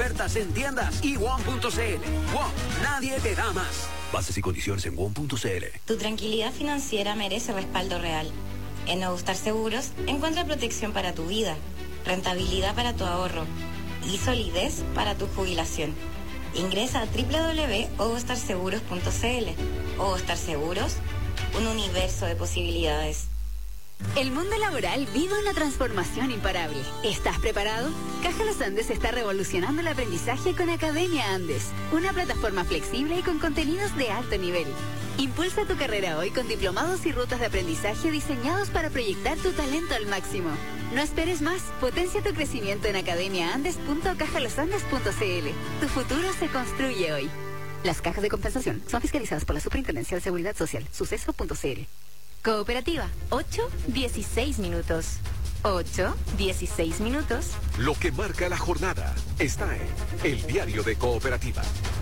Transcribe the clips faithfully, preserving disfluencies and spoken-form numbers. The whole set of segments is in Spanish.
ofertas en tiendas y one punto c l. WOM, nadie te da más. Bases y condiciones en one punto c l. Tu tranquilidad financiera merece respaldo real. En Nuevo Star Seguros encuentra protección para tu vida, rentabilidad para tu ahorro y solidez para tu jubilación. Ingresa a doble u doble u doble u punto ovostar seguros punto c l. Ovostar Seguros, un universo de posibilidades. El mundo laboral vive una transformación imparable. ¿Estás preparado? Caja Los Andes está revolucionando el aprendizaje con Academia Andes, una plataforma flexible y con contenidos de alto nivel. Impulsa tu carrera hoy con diplomados y rutas de aprendizaje diseñados para proyectar tu talento al máximo. No esperes más, potencia tu crecimiento en academia andes punto caja los andes punto c l. Tu futuro se construye hoy. Las cajas de compensación son fiscalizadas por la Superintendencia de Seguridad Social, suceso punto c l. Cooperativa, ocho dieciséis minutos. ocho dieciséis minutos. Lo que marca la jornada está en el diario de Cooperativa.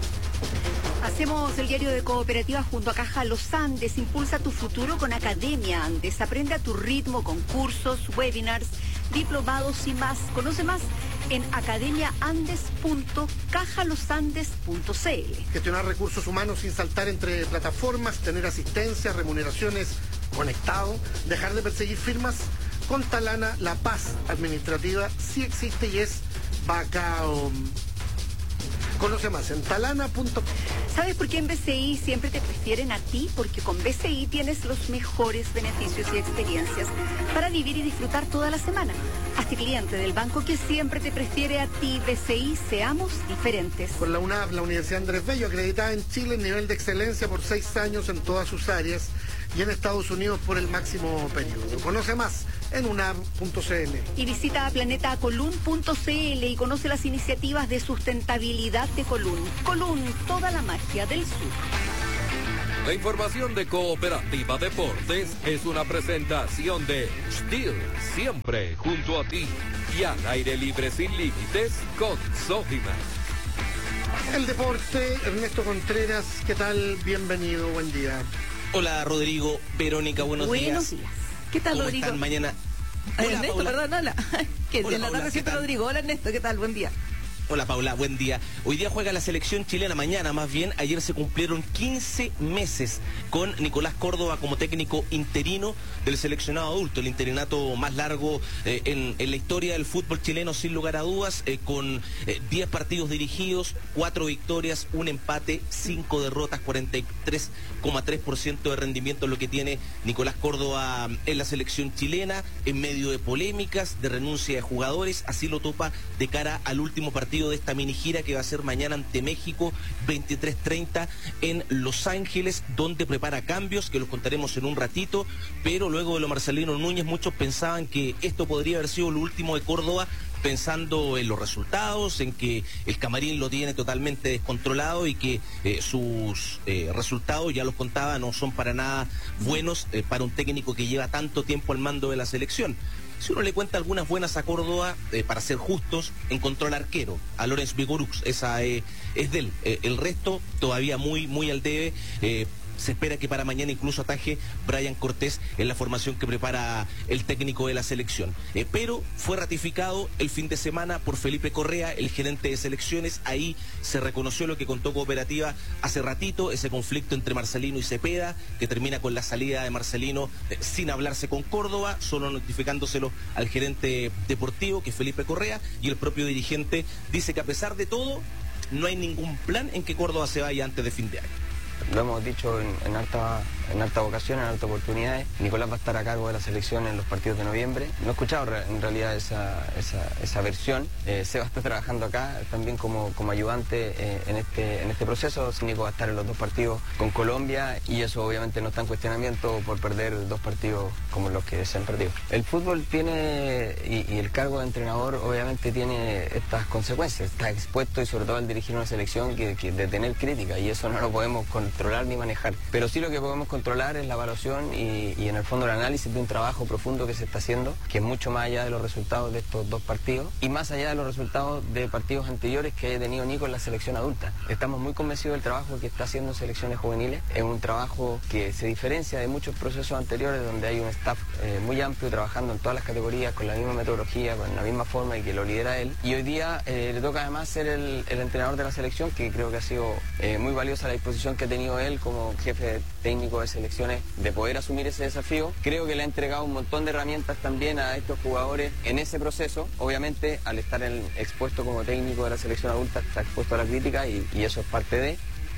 Hacemos el diario de Cooperativa junto a Caja Los Andes. Impulsa tu futuro con Academia Andes. Aprende a tu ritmo con cursos, webinars, diplomados y más. Conoce más en academia andes punto caja los andes punto c l. Gestionar recursos humanos sin saltar entre plataformas, tener asistencia, remuneraciones conectado, dejar de perseguir firmas. Con Talana, la paz administrativa sí existe y es Bacao. Conoce más en talana punto com. ¿Sabes por qué en B C I siempre te prefieren a ti? Porque con B C I tienes los mejores beneficios y experiencias para vivir y disfrutar toda la semana. Hazte cliente del banco que siempre te prefiere a ti. B C I, seamos diferentes. Por la UNAV, la Universidad Andrés Bello, acreditada en Chile en nivel de excelencia por seis años en todas sus áreas y en Estados Unidos por el máximo periodo. Conoce más en unav punto c l. Y visita planeta colún punto c l y conoce las iniciativas de sustentabilidad de Colún. Colún, toda la magia del sur. La información de Cooperativa Deportes es una presentación de Steel, siempre junto a ti. Y al aire libre sin límites con Sodimac. El deporte, Ernesto Contreras, ¿qué tal? Bienvenido, buen día. Hola Rodrigo, Verónica, buenos, buenos días. días. ¿Qué tal, ¿Cómo Rodrigo? están mañana? Ay, Hola, Ernesto, Paula. perdón, hola. Que Hola, en la Paula, tarde ¿qué siempre tal? Rodrigo. Hola, Ernesto, ¿qué tal? Buen día. Hola Paula, buen día. Hoy día juega la selección chilena, mañana más bien. Ayer se cumplieron quince meses con Nicolás Córdoba como técnico interino del seleccionado adulto, el interinato más largo eh, en, en la historia del fútbol chileno sin lugar a dudas, eh, con eh, diez partidos dirigidos, cuatro victorias, un empate, cinco derrotas, cuarenta y tres coma tres por ciento de rendimiento es lo que tiene Nicolás Córdoba en la selección chilena, en medio de polémicas, de renuncia de jugadores. Así lo topa de cara al último partido de esta mini gira que va a ser mañana ante México, veintitrés treinta en Los Ángeles, donde prepara cambios que los contaremos en un ratito. Pero luego de lo Marcelino Núñez, muchos pensaban que esto podría haber sido lo último de Córdoba, pensando en los resultados, en que el camarín lo tiene totalmente descontrolado y que eh, sus eh, resultados, ya los contaba, no son para nada buenos eh, para un técnico que lleva tanto tiempo al mando de la selección. Si uno le cuenta algunas buenas a Córdoba, eh, para ser justos, encontró al arquero, a Lorenz Vigorux, esa eh, es de él. Eh, el resto todavía muy, muy al debe. Eh, Se espera que para mañana incluso ataje Brian Cortés en la formación que prepara el técnico de la selección. Eh, pero fue ratificado el fin de semana por Felipe Correa, el gerente de selecciones. Ahí se reconoció lo que contó Cooperativa hace ratito, ese conflicto entre Marcelino y Cepeda, que termina con la salida de Marcelino eh, sin hablarse con Córdoba, solo notificándoselo al gerente deportivo, que es Felipe Correa, y el propio dirigente dice que a pesar de todo, no hay ningún plan en que Córdoba se vaya antes de fin de año. Lo hemos dicho en, en harta en harta ocasión, en harta oportunidades. Nicolás va a estar a cargo de la selección en los partidos de noviembre. No he escuchado re, en realidad esa, esa, esa versión. Eh, Seba está trabajando acá también como, como ayudante eh, en, este, en este proceso. Nico va a estar en los dos partidos con Colombia y eso obviamente no está en cuestionamiento por perder dos partidos como los que se han perdido. El fútbol tiene, y, y el cargo de entrenador obviamente tiene estas consecuencias. Está expuesto y sobre todo al dirigir una selección que, que de tener crítica y eso no lo podemos controlar ni manejar. Pero sí lo que podemos controlar controlar es la evaluación y, y en el fondo el análisis de un trabajo profundo que se está haciendo, que es mucho más allá de los resultados de estos dos partidos y más allá de los resultados de partidos anteriores que haya tenido Nico en la selección adulta. Estamos muy convencidos del trabajo que está haciendo en selecciones juveniles. Es un trabajo que se diferencia de muchos procesos anteriores donde hay un staff eh, muy amplio trabajando en todas las categorías con la misma metodología, con la misma forma y que lo lidera él. Y hoy día eh, le toca además ser el, el entrenador de la selección, que creo que ha sido eh, muy valiosa la disposición que ha tenido él como jefe técnico de selecciones de poder asumir ese desafío. Creo que le ha entregado un montón de herramientas también a estos jugadores en ese proceso. Obviamente, al estar en, expuesto como técnico de la selección adulta, está expuesto a la crítica y, y eso es parte de...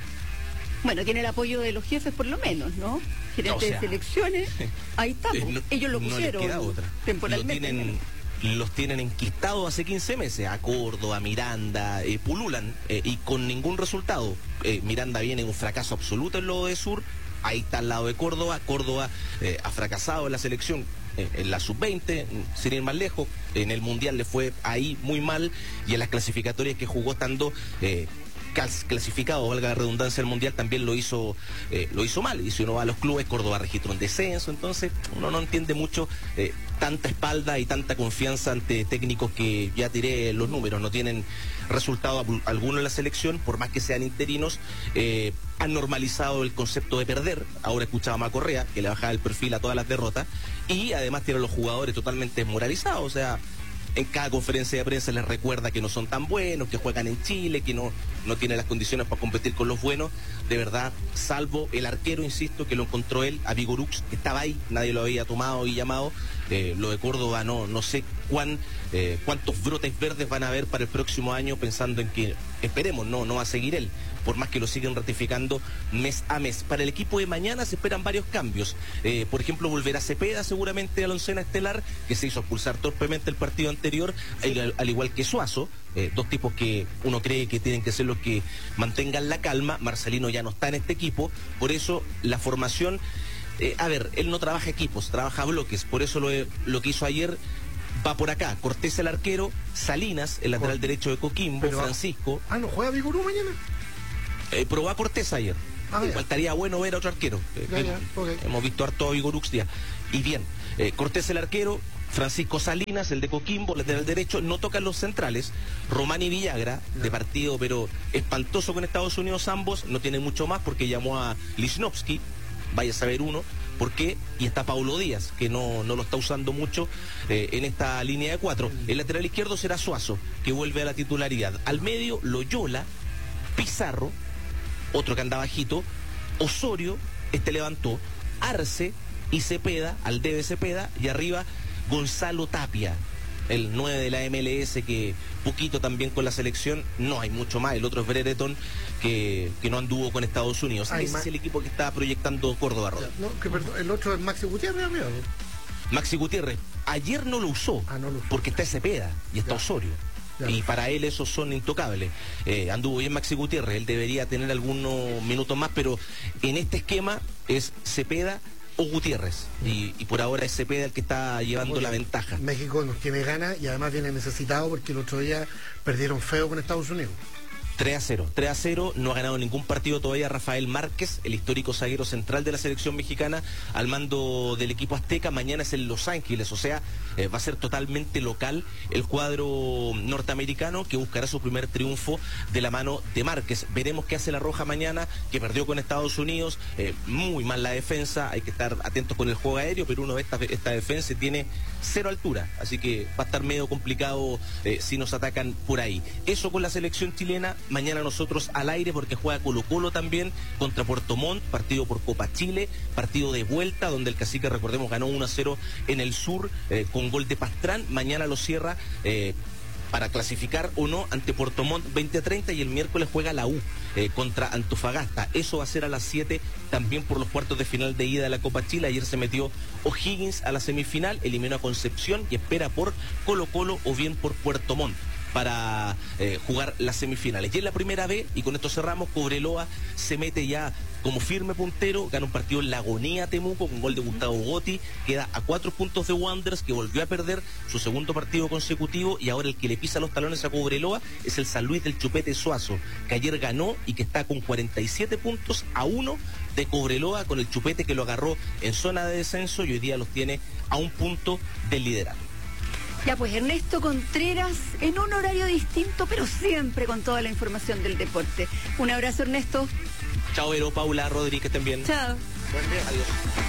Bueno, tiene el apoyo de los jefes por lo menos, ¿no? Gerentes o sea, de selecciones, ahí estamos. No, ellos lo pusieron no les queda otra. Temporalmente. Lo tienen, los tienen enquistados hace quince meses, a Córdoba, Miranda, eh, pululan eh, y con ningún resultado. Eh, Miranda viene en un fracaso absoluto en lo de Sur, ahí está al lado de Córdoba. Córdoba eh, ha fracasado en la selección. En la sub veinte, sin ir más lejos, en el Mundial le fue ahí muy mal y en las clasificatorias que jugó estando eh, clasificado, valga la redundancia, el Mundial también lo hizo eh, lo hizo mal. Y si uno va a los clubes, Córdoba registró un descenso, entonces uno no entiende mucho eh, tanta espalda y tanta confianza ante técnicos que ya tiré los números, no tienen resultado alguno en la selección, por más que sean interinos. eh, han normalizado el concepto de perder. Ahora escuchábamos a Correa, que le bajaba el perfil a todas las derrotas, y además tienen los jugadores totalmente desmoralizados. O sea, en cada conferencia de prensa les recuerda que no son tan buenos, que juegan en Chile, que no, no tienen las condiciones para competir con los buenos. De verdad, salvo el arquero, insisto, que lo encontró él, a Vigorux, que estaba ahí, nadie lo había tomado y llamado. Eh, lo de Córdoba, no, no sé cuán, eh, cuántos brotes verdes van a haber para el próximo año, pensando en que, esperemos, no, no va a seguir él, por más que lo siguen ratificando mes a mes. Para el equipo de mañana se esperan varios cambios. Eh, por ejemplo, volverá Cepeda seguramente a la oncena estelar, que se hizo expulsar torpemente el partido anterior, al, al igual que Suazo. Eh, dos tipos que uno cree que tienen que ser los que mantengan la calma. Marcelino ya no está en este equipo, por eso la formación... Eh, a ver, él no trabaja equipos, trabaja bloques, por eso lo, lo que hizo ayer va por acá. Cortés el arquero, Salinas, el lateral derecho de Coquimbo, pero, Francisco. Ah, ¿no juega Vigorú mañana? Eh, probó a Cortés ayer. Ah, Igual estaría bueno ver a otro arquero. Ya, ya, okay. Hemos visto harto a Vigorux ya. Y bien, eh, Cortés el arquero, Francisco Salinas, el de Coquimbo, lateral derecho. No tocan los centrales. Román y Villagra, ya. de partido, pero espantoso con Estados Unidos ambos. No tiene mucho más porque llamó a Lichnowsky. Vaya a saber uno por qué, y está Paulo Díaz, que no, no lo está usando mucho eh, en esta línea de cuatro. El lateral izquierdo será Suazo, que vuelve a la titularidad. Al medio, Loyola, Pizarro, otro que anda bajito, Osorio, este levantó, Arce y Cepeda, al debe Cepeda, y arriba Gonzalo Tapia, el nueve de la M L S, que poquito también con la selección, no hay mucho más. El otro es Brereton, que, que no anduvo con Estados Unidos. Ay, Ese es el equipo que está proyectando Córdoba Roda. No, que perdón, el otro es Maxi Gutiérrez, amigo. Maxi Gutiérrez, ayer no lo usó, ah, no lo usó. porque está Cepeda y está ya. Osorio. Ya. Y para él esos son intocables. Eh, anduvo bien Maxi Gutiérrez, él debería tener algunos minutos más, pero en este esquema es Cepeda o Gutiérrez, y, y por ahora es Cepeda el que está llevando Oye, la ventaja. México nos tiene ganas y además viene necesitado porque el otro día perdieron feo con Estados Unidos. tres a cero, tres a cero, no ha ganado ningún partido todavía Rafael Márquez, el histórico zaguero central de la selección mexicana, al mando del equipo azteca. Mañana es en Los Ángeles, o sea, eh, va a ser totalmente local el cuadro norteamericano, que buscará su primer triunfo de la mano de Márquez. Veremos qué hace la Roja mañana, que perdió con Estados Unidos, eh, muy mal la defensa, hay que estar atentos con el juego aéreo, pero uno ve esta, esta defensa tiene cero altura, así que va a estar medio complicado eh, si nos atacan por ahí. Eso con la selección chilena. Mañana nosotros al aire, porque juega Colo Colo también contra Puerto Montt, partido por Copa Chile, partido de vuelta, donde el Cacique, recordemos, ganó uno a cero en el sur eh, con gol de Pastrán. Mañana lo cierra eh, para clasificar o no ante Puerto Montt veinte a treinta, y el miércoles juega la U eh, contra Antofagasta. Eso va a ser a las siete, también por los cuartos de final de ida de la Copa Chile. Ayer se metió O'Higgins a la semifinal, eliminó a Concepción y espera por Colo Colo o bien por Puerto Montt. para eh, jugar las semifinales. Y en la primera vez, y con esto cerramos, Cobreloa se mete ya como firme puntero, gana un partido en la agonía Temuco con gol de Gustavo Gotti, queda a cuatro puntos de Wanderers, que volvió a perder su segundo partido consecutivo, y ahora el que le pisa los talones a Cobreloa es el San Luis del Chupete Suazo, que ayer ganó y que está con cuarenta y siete puntos a uno de Cobreloa, con el Chupete que lo agarró en zona de descenso y hoy día los tiene a un punto del liderato. Ya pues, Ernesto Contreras, en un horario distinto, pero siempre con toda la información del deporte. Un abrazo, Ernesto. Chao, Vero, Paula, Rodri, que estén bien. Chao. Buen día. Adiós.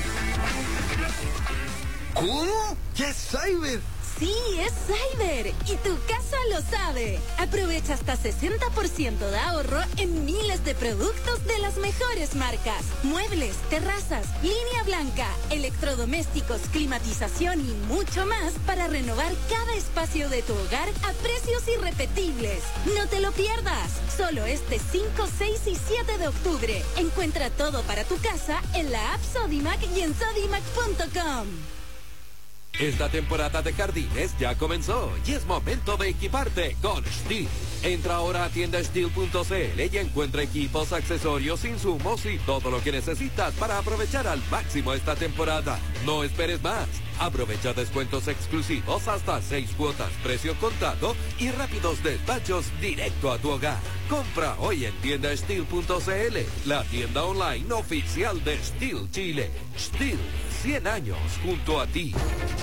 ¿Cómo? ¿Ya es Cyber? Sí, es Cyber y tu casa lo sabe. Aprovecha hasta sesenta por ciento de ahorro en miles de productos de las mejores marcas. Muebles, terrazas, línea blanca, electrodomésticos, climatización y mucho más para renovar cada espacio de tu hogar a precios irrepetibles. No te lo pierdas. Solo este cinco, seis y siete de octubre. Encuentra todo para tu casa en la app Sodimac y en sodimac punto com. Esta temporada de jardines ya comenzó y es momento de equiparte con Stihl. Entra ahora a tienda stihl punto c l y encuentra equipos, accesorios, insumos y todo lo que necesitas para aprovechar al máximo esta temporada. No esperes más. Aprovecha descuentos exclusivos hasta seis cuotas, precio contado y rápidos despachos directo a tu hogar. Compra hoy en tienda stihl punto c l, la tienda online oficial de Stihl Chile. Stihl, cien años junto a ti.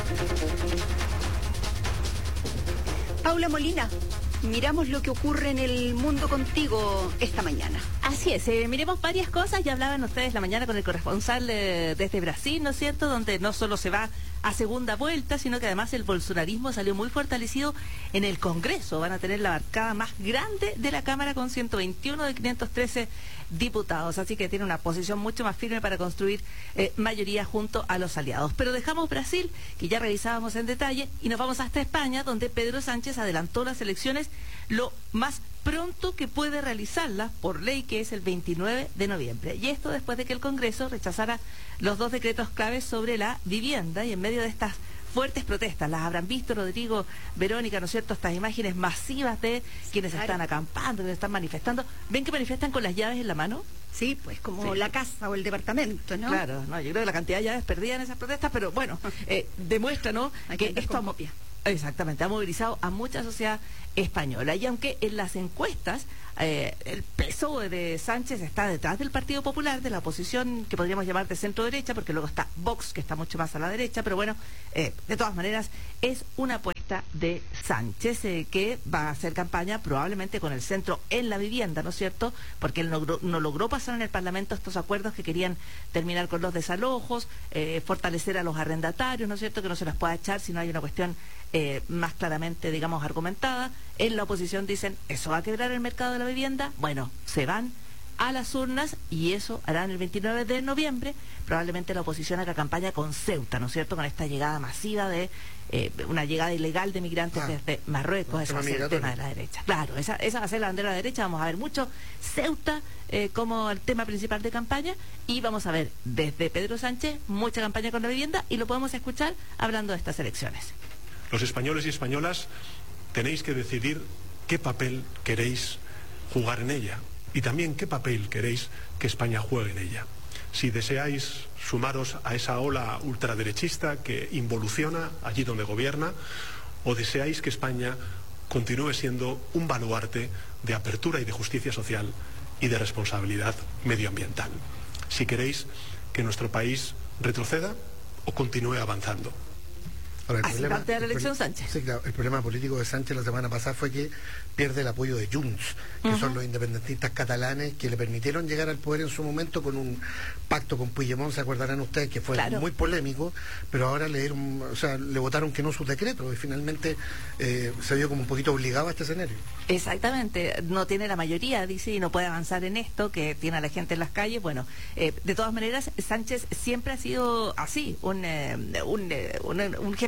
Paula Molina, miramos lo que ocurre en el mundo contigo esta mañana. Así es, eh, miremos varias cosas. Ya hablaban ustedes la mañana con el corresponsal eh, desde Brasil, ¿no es cierto?, donde no solo se va a segunda vuelta, sino que además el bolsonarismo salió muy fortalecido en el Congreso. Van a tener la bancada más grande de la Cámara con ciento veintiuno de quinientos trece diputados, así que tiene una posición mucho más firme para construir eh, mayoría junto a los aliados. Pero dejamos Brasil, que ya revisábamos en detalle, y nos vamos hasta España, donde Pedro Sánchez adelantó las elecciones lo más pronto que puede realizarlas por ley, que es el veintinueve de noviembre. Y esto después de que el Congreso rechazara los dos decretos claves sobre la vivienda, y en medio de estas fuertes protestas, las habrán visto, Rodrigo, Verónica, ¿no es cierto?, estas imágenes masivas de quienes claro. están acampando, quienes están manifestando. ¿Ven que manifiestan con las llaves en la mano? Sí, pues como sí. la casa o el departamento, ¿no? Claro, no, yo creo que la cantidad de llaves perdidas en esas protestas, pero bueno, eh, demuestra, ¿no?, que esto ha, copia. Exactamente, ha movilizado a mucha sociedad española. Y aunque en las encuestas eh, el P S O E de Sánchez está detrás del Partido Popular, de la oposición que podríamos llamar de centro-derecha, porque luego está Vox, que está mucho más a la derecha, pero bueno, eh, de todas maneras es una apuesta de Sánchez, eh, que va a hacer campaña probablemente con el centro en la vivienda, ¿no es cierto?, porque él no, no logró pasar en el Parlamento estos acuerdos que querían terminar con los desalojos, eh, fortalecer a los arrendatarios, ¿no es cierto?, que no se las pueda echar si no hay una cuestión Eh, más claramente, digamos, argumentada. En la oposición dicen, ¿eso va a quebrar el mercado de la vivienda? Bueno, se van a las urnas y eso harán el veintinueve de noviembre. Probablemente la oposición haga campaña con Ceuta, ¿no es cierto?, con esta llegada masiva de eh, una llegada ilegal de migrantes ah, desde Marruecos. Eso va a ser el tema de la derecha. Claro, esa, esa va a ser la bandera de la derecha. Vamos a ver mucho Ceuta eh, como el tema principal de campaña, y vamos a ver desde Pedro Sánchez mucha campaña con la vivienda, y lo podemos escuchar hablando de estas elecciones. Los españoles y españolas tenéis que decidir qué papel queréis jugar en ella, y también qué papel queréis que España juegue en ella. Si deseáis sumaros a esa ola ultraderechista que involuciona allí donde gobierna, o deseáis que España continúe siendo un baluarte de apertura y de justicia social y de responsabilidad medioambiental. Si queréis que nuestro país retroceda o continúe avanzando. Ahora, el Así problema, plantea la elección el, Sánchez. Sí, claro, el problema político de Sánchez la semana pasada fue que pierde el apoyo de Junts, que uh-huh. son los independentistas catalanes que le permitieron llegar al poder en su momento con un pacto con Puigdemont, se acordarán ustedes que fue claro. muy polémico, pero ahora le dieron, o sea, le votaron que no sus decretos, y finalmente eh, se vio como un poquito obligado a este escenario. Exactamente, no tiene la mayoría, dice, y no puede avanzar en esto, que tiene a la gente en las calles. Bueno, eh, de todas maneras, Sánchez siempre ha sido así, un, eh, un, eh, un, un jefe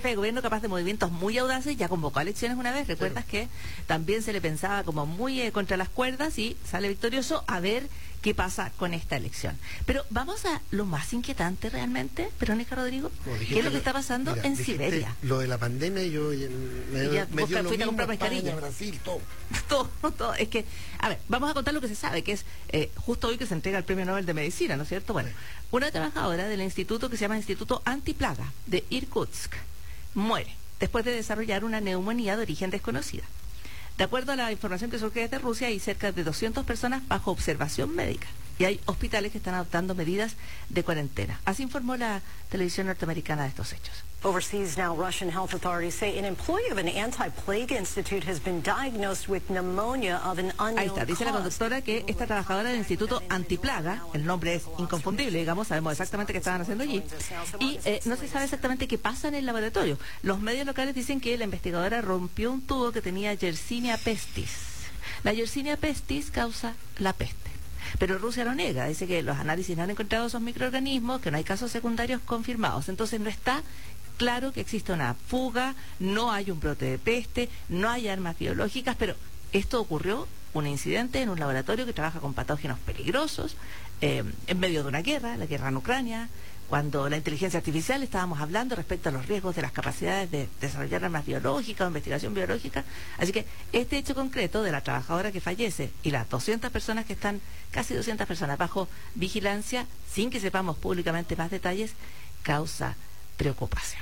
jefe de gobierno capaz de movimientos muy audaces, ya convocó a elecciones una vez, recuerdas que también se le pensaba como muy eh, contra las cuerdas y sale victorioso. A ver qué pasa con esta elección. Pero vamos a lo más inquietante realmente, Verónica Rodrigo, ¿qué es lo que está pasando mira, en Siberia? Lo de la pandemia y yo y me, ya, me dio lo fuiste mismo, a comprar mascarilla. España, Brasil, todo. todo, todo. Es que, a ver, vamos a contar lo que se sabe, que es eh, justo hoy que se entrega el Premio Nobel de Medicina, ¿no es cierto? Bueno, una trabajadora del instituto que se llama Instituto Antiplaga de Irkutsk muere después de desarrollar una neumonía de origen desconocida. De acuerdo a la información que surge desde Rusia, hay cerca de doscientas personas bajo observación médica y hay hospitales que están adoptando medidas de cuarentena. Así informó la televisión norteamericana de estos hechos. Overseas now, Russian health authorities say an employee of an anti-plague institute has been diagnosed with pneumonia of an unknown Ahí está, dice la conductora que esta trabajadora del Instituto Antiplaga, el nombre es inconfundible, digamos, sabemos exactamente qué estaban haciendo allí, y eh, no se sabe exactamente qué pasa en el laboratorio. Los medios locales dicen que la investigadora rompió un tubo que tenía Yersinia pestis. La Yersinia pestis causa la peste. Pero Rusia lo niega, dice que los análisis no han encontrado esos microorganismos, que no hay casos secundarios confirmados. Entonces no está claro que existe una fuga, no hay un brote de peste, no hay armas biológicas, pero esto ocurrió, un incidente en un laboratorio que trabaja con patógenos peligrosos, eh, en medio de una guerra, la guerra en Ucrania, cuando la inteligencia artificial estábamos hablando respecto a los riesgos de las capacidades de desarrollar armas biológicas o investigación biológica. Así que este hecho concreto de la trabajadora que fallece y las doscientas personas que están, casi doscientas personas bajo vigilancia, sin que sepamos públicamente más detalles, causa preocupación.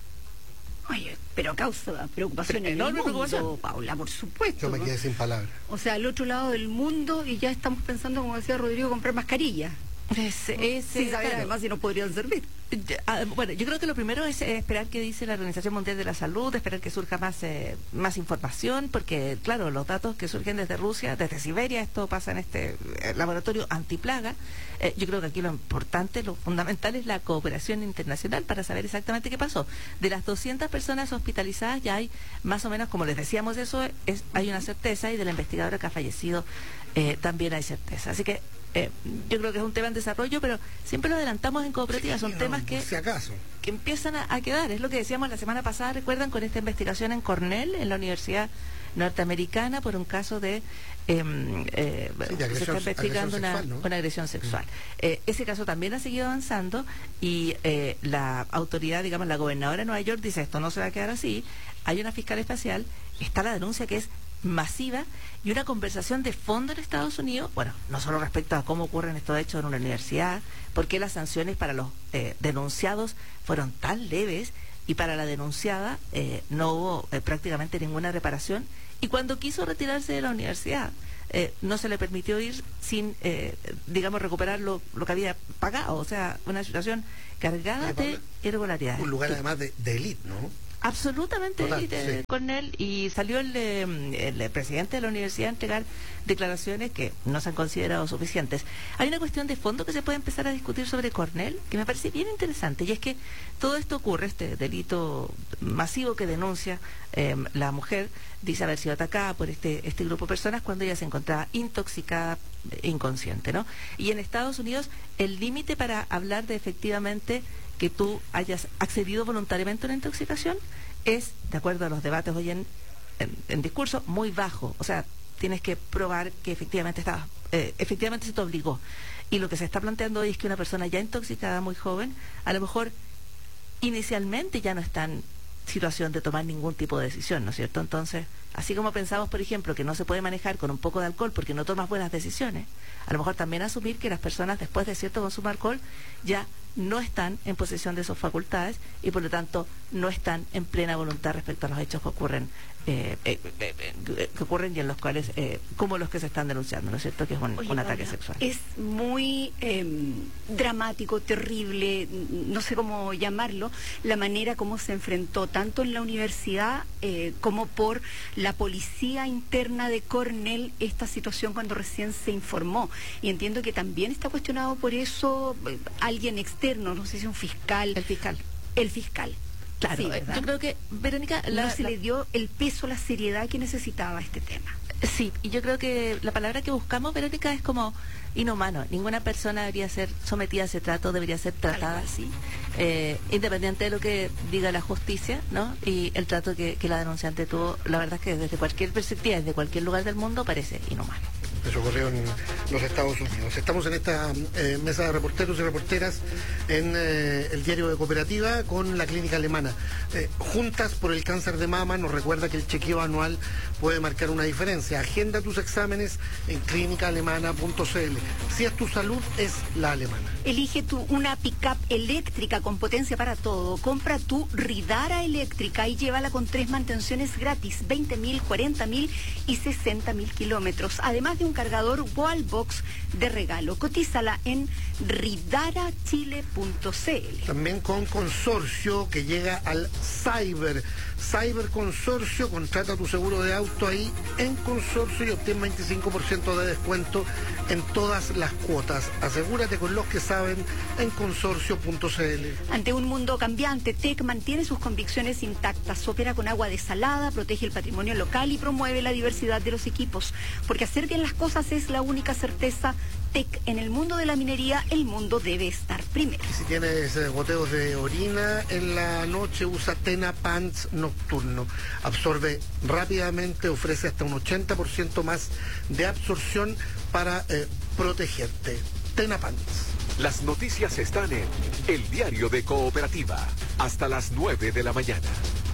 Oye, pero causa preocupación pero en enorme el mundo, preocupación. Paula, por supuesto. Yo me quedé sin palabras. O sea, al otro lado del mundo y ya estamos pensando, como decía Rodrigo, comprar mascarillas. Ese, ese, Sin saber claro. además si nos podrían servir. Bueno, yo creo que lo primero es eh, esperar que dice la Organización Mundial de la Salud, esperar que surja más eh, más información, porque claro, los datos que surgen desde Rusia, desde Siberia, esto pasa en este eh, laboratorio antiplaga, eh, yo creo que aquí lo importante, lo fundamental es la cooperación internacional para saber exactamente qué pasó. De las doscientas personas hospitalizadas ya hay más o menos, como les decíamos, eso es, hay una certeza, y de la investigadora que ha fallecido eh, también hay certeza. Así que Eh, yo creo que es un tema en desarrollo, pero siempre lo adelantamos en cooperativa, son sí, temas no, que, si acaso. que empiezan a, a quedar, es lo que decíamos la semana pasada, recuerdan, con esta investigación en Cornell, en la Universidad Norteamericana, por un caso de, eh, eh, sí, de agresión, se está investigando agresión una, sexual, ¿no? una agresión sexual. Eh, ese caso también ha seguido avanzando y eh, la autoridad, digamos, la gobernadora de Nueva York dice, esto no se va a quedar así, hay una fiscal especial, está la denuncia que es masiva y una conversación de fondo en Estados Unidos, bueno, no solo respecto a cómo ocurren estos hechos en una universidad, por qué las sanciones para los eh, denunciados fueron tan leves y para la denunciada eh, no hubo eh, prácticamente ninguna reparación, y cuando quiso retirarse de la universidad eh, no se le permitió ir sin, eh, digamos, recuperar lo, lo que había pagado, o sea, una situación cargada de irregularidades. Un lugar además de, de élite, ¿no? Absolutamente Total, élite, sí. con él, y salió el, eh, el presidente de la universidad a entregar declaraciones que no se han considerado suficientes. Hay una cuestión de fondo que se puede empezar a discutir sobre Cornell, que me parece bien interesante, y es que todo esto ocurre, este delito masivo que denuncia eh, la mujer, dice haber sido atacada por este, este grupo de personas cuando ella se encontraba intoxicada, inconsciente, ¿no? Y en Estados Unidos el límite para hablar de efectivamente que tú hayas accedido voluntariamente a una intoxicación es, de acuerdo a los debates hoy en, en, en discurso, muy bajo. O sea, tienes que probar que efectivamente estabas, eh, efectivamente se te obligó. Y lo que se está planteando hoy es que una persona ya intoxicada, muy joven, a lo mejor inicialmente ya no está en situación de tomar ningún tipo de decisión, ¿no es cierto? Entonces, así como pensamos, por ejemplo, que no se puede manejar con un poco de alcohol porque no tomas buenas decisiones, a lo mejor también asumir que las personas después de cierto consumo de alcohol ya no están en posesión de sus facultades y por lo tanto no están en plena voluntad respecto a los hechos que ocurren eh, eh, eh, eh, que ocurren y en los cuales eh, como los que se están denunciando, ¿no es cierto? Que es un, Oye, un ataque Paula, sexual. Es muy eh, dramático, terrible, no sé cómo llamarlo, la manera como se enfrentó tanto en la universidad eh, como por la policía interna de Cornell esta situación cuando recién se informó. Y entiendo que también está cuestionado por eso eh, alguien externo, no sé si un fiscal. El fiscal. El fiscal. Claro, Sí, yo creo que, Verónica, la, no se la, le dio el peso, la seriedad que necesitaba este tema. Sí, y yo creo que la palabra que buscamos, Verónica, es como inhumano. Ninguna persona debería ser sometida a ese trato, debería ser tratada así, eh, independiente de lo que diga la justicia, ¿no? Y el trato que, que la denunciante tuvo, la verdad es que desde cualquier perspectiva, desde cualquier lugar del mundo, parece inhumano. Eso ocurrió en los Estados Unidos. Estamos en esta eh, mesa de reporteros y reporteras en eh, el diario de Cooperativa con la clínica alemana. Eh, Juntas por el cáncer de mama nos recuerda que el chequeo anual puede marcar una diferencia. Agenda tus exámenes en clínica alemana punto c l. Si es tu salud, es la alemana. Elige tú una pick-up eléctrica con potencia para todo. Compra tu Ridara eléctrica y llévala con tres mantenciones gratis, veinte mil, cuarenta mil y sesenta mil kilómetros. Además de un cargador Wallbox de regalo. Cotízala en ridara chile punto c l. También con Consorcio, que llega al Cyber. Cyber Consorcio, contrata tu seguro de auto ahí en Consorcio y obtén veinticinco por ciento de descuento en todas las cuotas. Asegúrate con los que saben en consorcio punto c l. Ante un mundo cambiante, T E C mantiene sus convicciones intactas, opera con agua desalada, protege el patrimonio local y promueve la diversidad de los equipos. Porque hacer bien las cosas es la única certeza. T E C, en el mundo de la minería, el mundo debe estar primero. Y si tienes eh, goteos de orina en la noche, usa Tena Pants Nocturno. Absorbe rápidamente, ofrece hasta un ochenta por ciento más de absorción para eh, protegerte. Tena Pants. Las noticias están en El Diario de Cooperativa, hasta las nueve de la mañana.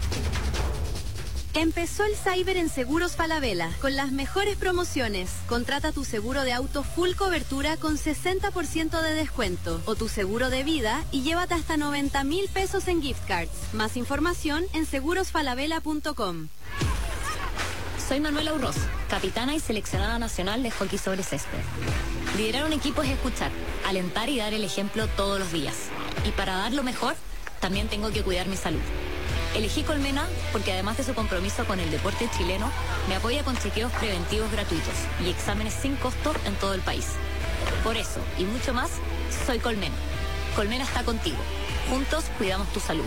Empezó el Cyber en Seguros Falabella, con las mejores promociones. Contrata tu seguro de auto full cobertura con sesenta por ciento de descuento, o tu seguro de vida y llévate hasta noventa mil pesos en gift cards. Más información en seguros falabella punto com. Soy Manuela Urroz, capitana y seleccionada nacional de hockey sobre césped. Liderar un equipo es escuchar, alentar y dar el ejemplo todos los días. Y para dar lo mejor, también tengo que cuidar mi salud. Elegí Colmena porque además de su compromiso con el deporte chileno, me apoya con chequeos preventivos gratuitos y exámenes sin costo en todo el país. Por eso, y mucho más, soy Colmena. Colmena está contigo. Juntos cuidamos tu salud.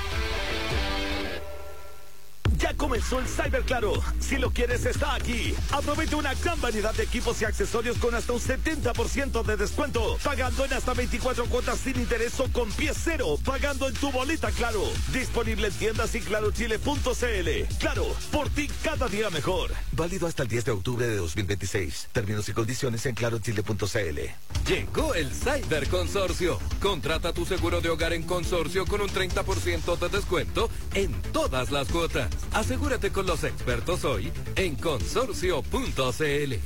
Ya comenzó el Cyber Claro. Si lo quieres, está aquí. Aprovecha una gran variedad de equipos y accesorios con hasta un setenta por ciento de descuento. Pagando en hasta veinticuatro cuotas sin interés o con pie cero. Pagando en tu boleta Claro. Disponible en tiendas y claro chile punto c l. Claro, por ti cada día mejor. Válido hasta el diez de octubre de dos mil veintiséis. Términos y condiciones en claro chile punto c l. Llegó el Cyber Consorcio. Contrata tu seguro de hogar en Consorcio con un treinta por ciento de descuento en todas las cuotas. Asegúrate con los expertos hoy en consorcio punto c l.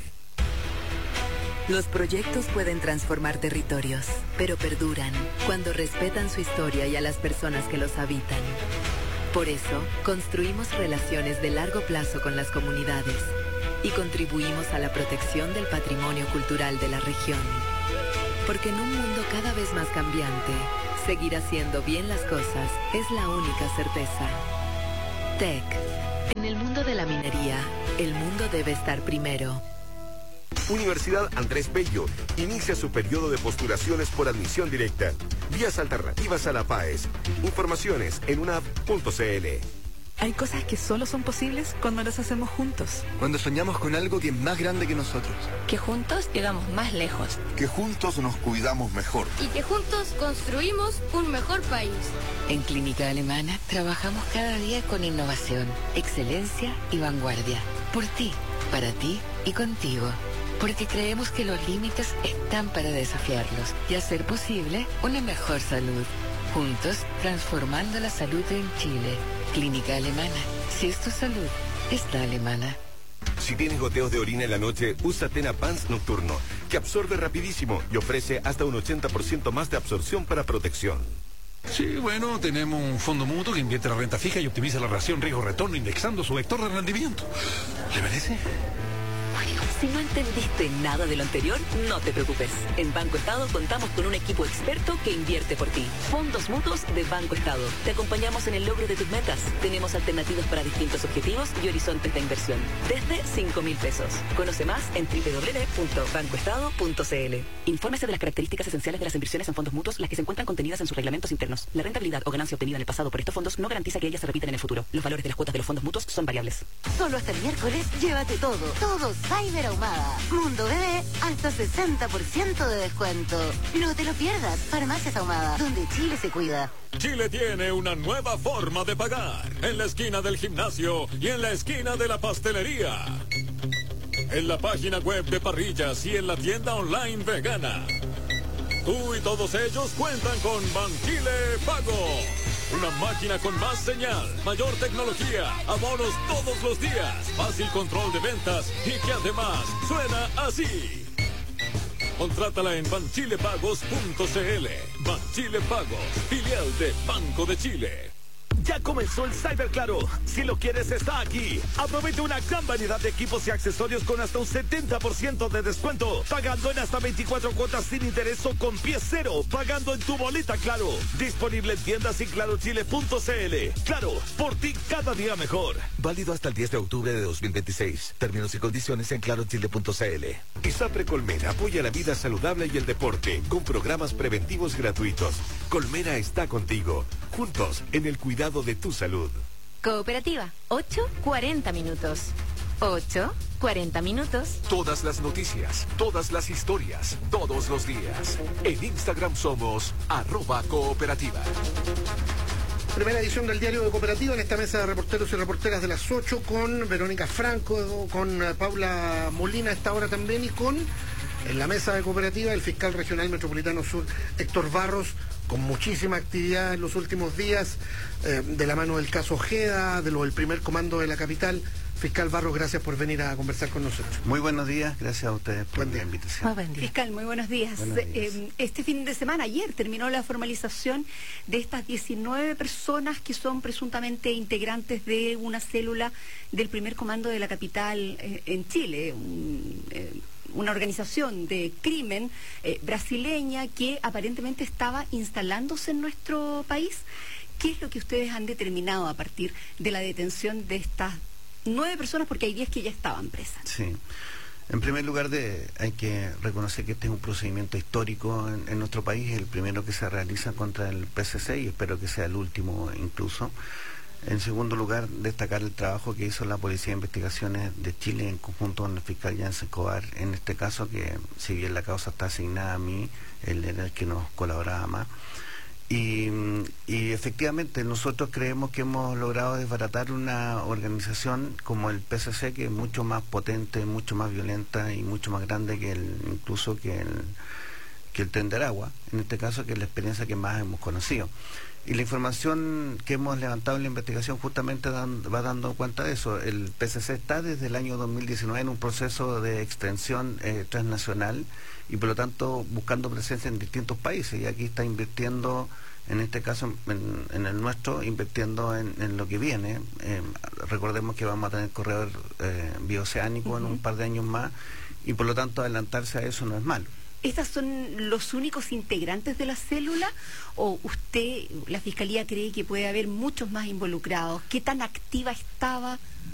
Los proyectos pueden transformar territorios, pero perduran cuando respetan su historia y a las personas que los habitan. Por eso, construimos relaciones de largo plazo con las comunidades y contribuimos a la protección del patrimonio cultural de la región. Porque en un mundo cada vez más cambiante, seguir haciendo bien las cosas es la única certeza. T E C. En el mundo de la minería, el mundo debe estar primero. Universidad Andrés Bello inicia su periodo de postulaciones por admisión directa. Vías alternativas a la PAES. Informaciones en unap punto c l. Hay cosas que solo son posibles cuando las hacemos juntos. Cuando soñamos con algo que es más grande que nosotros. Que juntos llegamos más lejos. Que juntos nos cuidamos mejor. Y que juntos construimos un mejor país. En Clínica Alemana trabajamos cada día con innovación, excelencia y vanguardia. Por ti, para ti y contigo. Porque creemos que los límites están para desafiarlos y hacer posible una mejor salud. Juntos, transformando la salud en Chile. Clínica Alemana. Si es tu salud, es la alemana. Si tienes goteos de orina en la noche, usa Tena Pants Nocturno, que absorbe rapidísimo y ofrece hasta un ochenta por ciento más de absorción para protección. Sí, bueno, tenemos un fondo mutuo que invierte la renta fija y optimiza la relación riesgo-retorno indexando su vector de rendimiento. ¿Le parece? Si no entendiste nada de lo anterior, no te preocupes. En Banco Estado contamos con un equipo experto que invierte por ti. Fondos mutuos de Banco Estado. Te acompañamos en el logro de tus metas. Tenemos alternativas para distintos objetivos y horizontes de inversión. Desde cinco mil pesos. Conoce más en doble u doble u doble u punto banco estado punto c l. Infórmese de las características esenciales de las inversiones en fondos mutuos, las que se encuentran contenidas en sus reglamentos internos. La rentabilidad o ganancia obtenida en el pasado por estos fondos no garantiza que ellas se repitan en el futuro. Los valores de las cuotas de los fondos mutuos son variables. Solo hasta el miércoles, llévate todo. Todo Cyber Ahumada. Mundo Bebé, hasta sesenta por ciento de descuento. No te lo pierdas. Farmacias Ahumada, donde Chile se cuida. Chile tiene una nueva forma de pagar. En la esquina del gimnasio y en la esquina de la pastelería. En la página web de Parrillas y en la tienda online vegana. Tú y todos ellos cuentan con Banchile Pago. Una máquina con más señal, mayor tecnología, abonos todos los días, fácil control de ventas y que además suena así. Contrátala en banchilepagos punto c l. Banchile Pagos, filial de Banco de Chile. Ya comenzó el Cyber Claro. Si lo quieres, está aquí. Aprovecha una gran variedad de equipos y accesorios con hasta un setenta por ciento de descuento. Pagando en hasta veinticuatro cuotas sin interés o con pie cero. Pagando en tu boleta Claro. Disponible en tiendas y claro chile punto c l. Claro, por ti cada día mejor. Válido hasta el diez de octubre de dos mil veintiséis. Términos y condiciones en claro chile punto c l. ISAPRE Colmena apoya la vida saludable y el deporte con programas preventivos gratuitos. Colmena está contigo. Juntos en el cuidado de tu salud. Cooperativa, ocho cuarenta minutos. ocho cuarenta minutos. Todas las noticias, todas las historias, todos los días. En Instagram somos arroba cooperativa. Primera edición del Diario de Cooperativa en esta mesa de reporteros y reporteras de las ocho con Verónica Franco, con Paula Molina a esta hora también y con, en la mesa de Cooperativa, el fiscal regional metropolitano sur, Héctor Barros, con muchísima actividad en los últimos días, eh, de la mano del caso Ojeda, de lo del primer comando de la capital. Fiscal Barros, gracias por venir a conversar con nosotros. Muy buenos días, gracias a ustedes por la invitación. Muy buen día. Fiscal, muy buenos días. Buenos días. Eh, este fin de semana, ayer, terminó la formalización de estas diecinueve personas que son presuntamente integrantes de una célula del primer comando de la capital eh, en Chile, un, eh, una organización de crimen eh, brasileña que aparentemente estaba instalándose en nuestro país. ¿Qué es lo que ustedes han determinado a partir de la detención de estas nueve personas? Porque hay diez que ya estaban presas. Sí. En primer lugar, de, hay que reconocer que este es un procedimiento histórico en, en nuestro país, el primero que se realiza contra el P C C y espero que sea el último incluso. En segundo lugar, destacar el trabajo que hizo la Policía de Investigaciones de Chile en conjunto con el fiscal Jansen Escobar, en este caso, que si bien la causa está asignada a mí, él era el que nos colaboraba más. Y, y efectivamente nosotros creemos que hemos logrado desbaratar una organización como el P C C, que es mucho más potente, mucho más violenta y mucho más grande que el, incluso que el, que el Tren de Aragua, en este caso, que es la experiencia que más hemos conocido. Y la información que hemos levantado en la investigación justamente dan, va dando cuenta de eso. El P C C está desde el año dos mil diecinueve en un proceso de extensión eh, transnacional y por lo tanto buscando presencia en distintos países, y aquí está invirtiendo, en este caso en, en el nuestro, invirtiendo en, en lo que viene. Eh, recordemos que vamos a tener corredor eh, bioceánico uh-huh. en un par de años más, y por lo tanto adelantarse a eso no es malo. ¿Estos son los únicos integrantes de la célula o usted, la Fiscalía, cree que puede haber muchos más involucrados? ¿Qué tan activa estaba